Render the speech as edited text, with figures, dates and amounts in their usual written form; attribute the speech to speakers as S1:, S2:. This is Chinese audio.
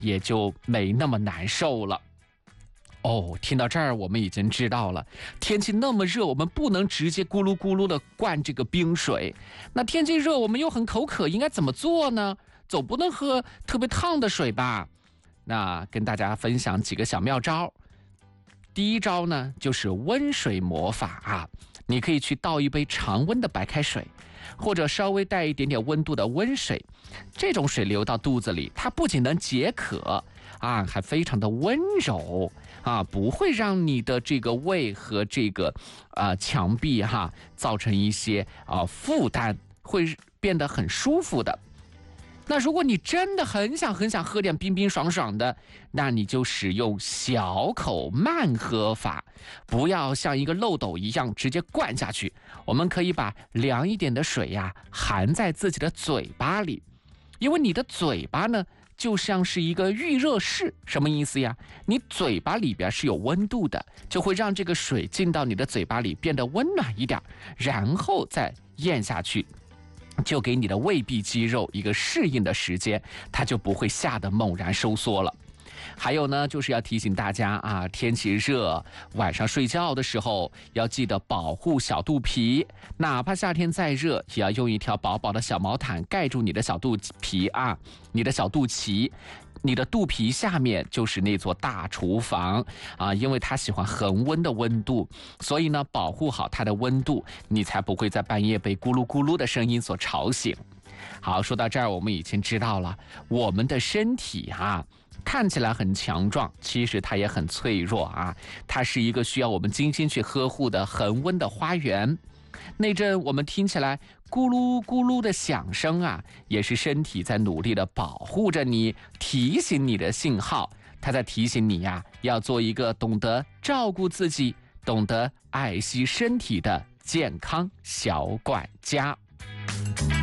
S1: 也就没那么难受了。哦，听到这儿我们已经知道了，天气那么热，我们不能直接咕噜咕噜的灌这个冰水。那天气热，我们又很口渴，应该怎么做呢？总不能喝特别烫的水吧？那跟大家分享几个小妙招。第一招呢，就是温水魔法啊。你可以去倒一杯常温的白开水，或者稍微带一点点温度的温水。这种水流到肚子里，它不仅能解渴啊，还非常的温柔啊，不会让你的这个胃和这个墙壁造成一些负担，会变得很舒服的。那如果你真的很想喝点冰冰爽爽的，那你就使用小口慢喝法，不要像一个漏斗一样直接灌下去。我们可以把凉一点的水含在自己的嘴巴里，因为你的嘴巴呢就像是一个预热室。什么意思呀？你嘴巴里边是有温度的，就会让这个水进到你的嘴巴里变得温暖一点，然后再咽下去，就给你的胃壁肌肉一个适应的时间，它就不会吓得猛然收缩了。还有呢，就是要提醒大家天气热，晚上睡觉的时候要记得保护小肚皮，哪怕夏天再热，也要用一条薄薄的小毛毯盖住你的小肚皮你的小肚脐。你的肚皮下面就是那座大厨房因为它喜欢恒温的温度，所以呢，保护好它的温度，你才不会在半夜被咕噜咕噜的声音所吵醒。好，说到这儿，我们已经知道了，我们的身体看起来很强壮，其实它也很脆弱它是一个需要我们精心去呵护的恒温的花园。那阵我们听起来咕噜咕噜的响声也是身体在努力的保护着你，提醒你的信号。它在提醒你要做一个懂得照顾自己、懂得爱惜身体的健康小管家。